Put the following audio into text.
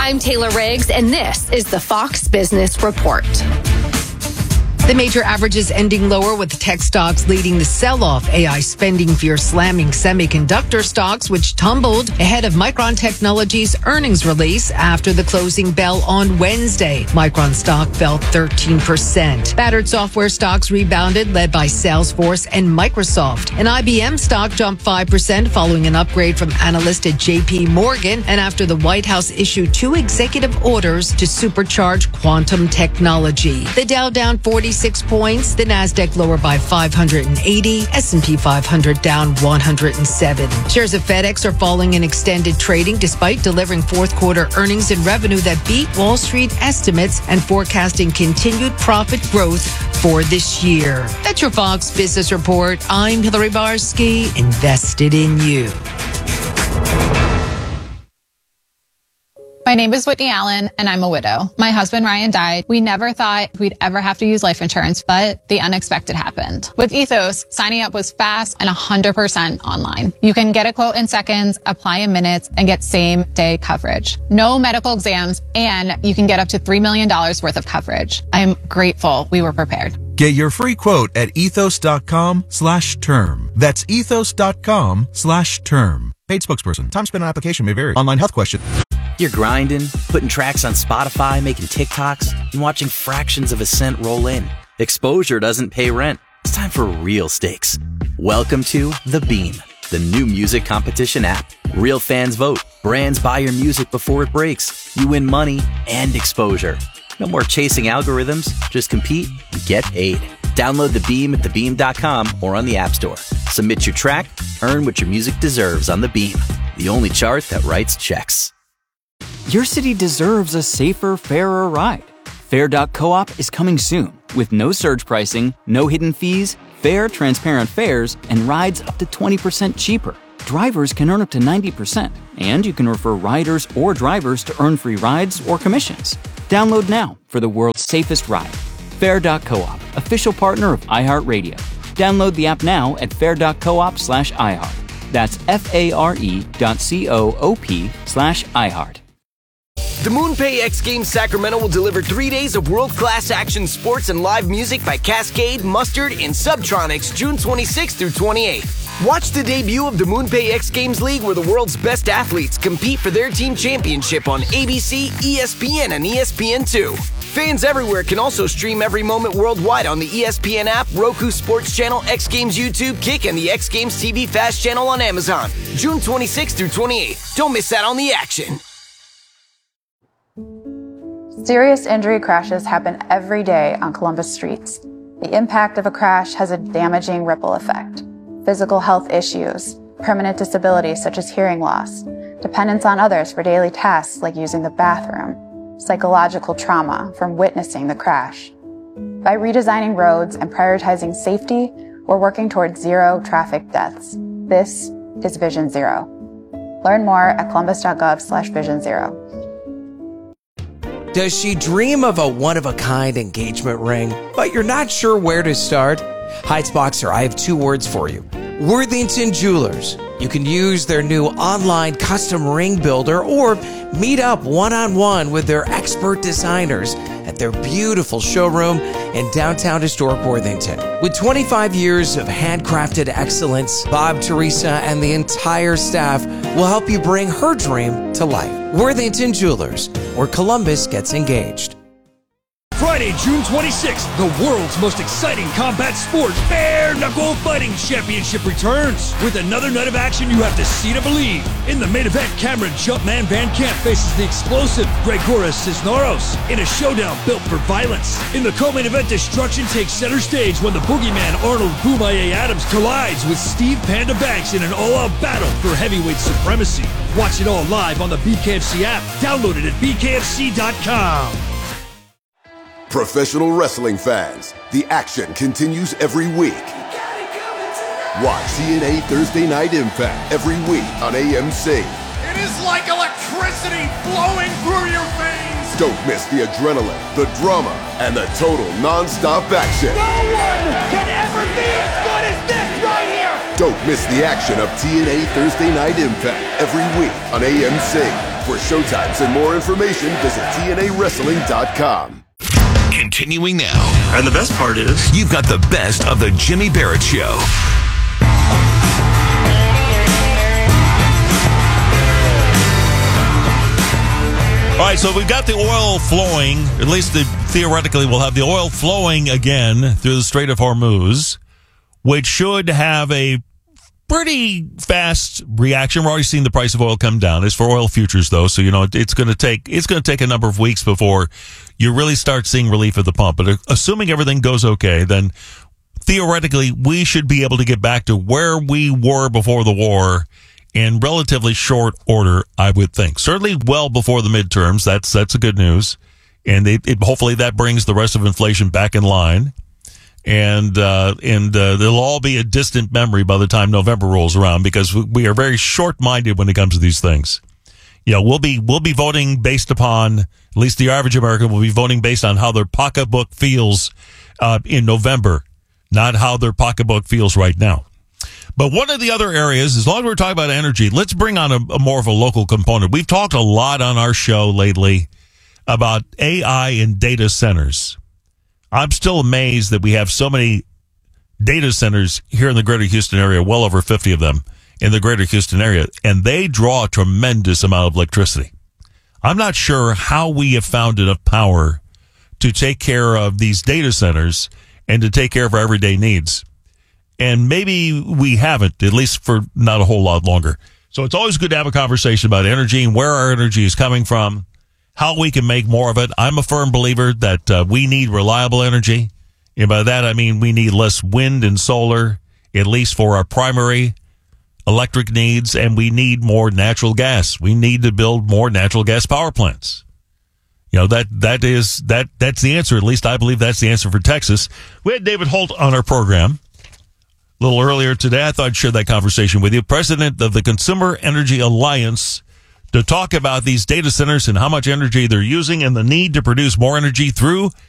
I'm Taylor Riggs, and this is the Fox Business Report. The major averages ending lower, with tech stocks leading the sell-off. AI spending fear slamming semiconductor stocks, which tumbled ahead of Micron Technology's earnings release after the closing bell on Wednesday. Micron stock fell 13%. Battered software stocks rebounded, led by Salesforce and Microsoft. An IBM stock jumped 5% following an upgrade from analyst at JP Morgan, and after the White House issued 2 executive orders to supercharge quantum technology. The Dow down 46 points, the Nasdaq lower by 580, S&P 500 down 107. Shares of FedEx are falling in extended trading despite delivering fourth quarter earnings and revenue that beat Wall Street estimates and forecasting continued profit growth for this year. That's your Fox Business Report. I'm Hillary Barsky, invested in you. My name is Whitney Allen, and I'm a widow. My husband, Ryan, died. We never thought we'd ever have to use life insurance, but the unexpected happened. With Ethos, signing up was fast and 100% online. You can get a quote in seconds, apply in minutes, and get same-day coverage. No medical exams, and you can get up to $3 million worth of coverage. I'm grateful we were prepared. Get your free quote at ethos.com/term. That's ethos.com/term. Paid spokesperson. Time spent on application may vary. Online health question. You're grinding, putting tracks on Spotify, making TikToks, and watching fractions of a cent roll in. Exposure doesn't pay rent. It's time for real stakes. Welcome to The Beam, the new music competition app. Real fans vote. Brands buy your music before it breaks. You win money and exposure. No more chasing algorithms. Just compete and get paid. Download The Beam at thebeam.com or on the App Store. Submit your track, earn what your music deserves on The Beam, the only chart that writes checks. Your city deserves a safer, fairer ride. Fair.coop is coming soon with no surge pricing, no hidden fees, fair, transparent fares, and rides up to 20% cheaper. Drivers can earn up to 90%, and you can refer riders or drivers to earn free rides or commissions. Download now for the world's safest ride. Fair.coop, official partner of iHeartRadio. Download the app now at fair.coop/iHeart. That's FARE.coop/iHeart. The MoonPay X Games Sacramento will deliver 3 days of world-class action sports and live music by Cascade, Mustard, and Subtronics June 26th through 28th. Watch the debut of the MoonPay X Games League, where the world's best athletes compete for their team championship on ABC, ESPN, and ESPN2. Fans everywhere can also stream every moment worldwide on the ESPN app, Roku Sports Channel, X Games YouTube, Kick, and the X Games TV Fast channel on Amazon. June 26th through 28th. Don't miss out on the action. Serious injury crashes happen every day on Columbus streets. The impact of a crash has a damaging ripple effect. Physical health issues, permanent disabilities such as hearing loss, dependence on others for daily tasks like using the bathroom, psychological trauma from witnessing the crash. By redesigning roads and prioritizing safety, we're working towards zero traffic deaths. This is Vision Zero. Learn more at columbus.gov/Vision Zero. Does she dream of a one-of-a-kind engagement ring, but you're not sure where to start? Heights Boxer, I have 2 words for you. Worthington Jewelers. You can use their new online custom ring builder or meet up one-on-one with their expert designers at their beautiful showroom in downtown historic Worthington. With 25 years of handcrafted excellence, Bob, Teresa, and the entire staff will help you bring her dream to life. Worthington Jewelers, where Columbus gets engaged. Friday, June 26th, the world's most exciting combat sport, Bare Knuckle Fighting Championship returns. With another night of action you have to see to believe. In the main event, Cameron Jumpman Van Camp faces the explosive Gregoras Cisneros in a showdown built for violence. In the co-main event, destruction takes center stage when the boogeyman Arnold Boomaye Adams collides with Steve Panda Banks in an all-out battle for heavyweight supremacy. Watch it all live on the BKFC app. Download it at bkfc.com. Professional wrestling fans, the action continues every week. Watch TNA Thursday Night Impact every week on AMC. It is like electricity flowing through your veins. Don't miss the adrenaline, the drama, and the total non-stop action. No one can ever be as good as this right here. Don't miss the action of TNA Thursday Night Impact every week on AMC. For showtimes and more information, visit TNAWrestling.com. Continuing now. And the best part is, you've got the best of the Jimmy Barrett Show. All right, so we've got the oil flowing, at least theoretically we'll have the oil flowing again through the Strait of Hormuz, which should have a pretty fast reaction. We're already seeing the price of oil come down. It's for oil futures, though, so it's going to take a number of weeks before you really start seeing relief at the pump. But assuming everything goes okay, then theoretically we should be able to get back to where we were before the war in relatively short order, I would think. Certainly well before the midterms. That's a good news. And hopefully that brings the rest of inflation back in line. And they'll all be a distant memory by the time November rolls around, because we are very short-minded when it comes to these things. We'll be voting based upon, at least the average American will be voting based on how their pocketbook feels in November, not how their pocketbook feels right now. But one of the other areas, as long as we're talking about energy, let's bring on a more of a local component. We've talked a lot on our show lately about AI and data centers. I'm still amazed that we have so many data centers here in the greater Houston area, well over 50 of them in the greater Houston area, and they draw a tremendous amount of electricity. I'm not sure how we have found enough power to take care of these data centers and to take care of our everyday needs. And maybe we haven't, at least for not a whole lot longer. So it's always good to have a conversation about energy and where our energy is coming from, how we can make more of it. I'm a firm believer that we need reliable energy. And by that, I mean we need less wind and solar, at least for our primary electric needs, and we need more natural gas. We need to build more natural gas power plants. That's the answer. At least I believe that's the answer for Texas. We had David Holt on our program a little earlier today. I thought I'd share that conversation with you. President of the Consumer Energy Alliance, to talk about these data centers and how much energy they're using and the need to produce more energy through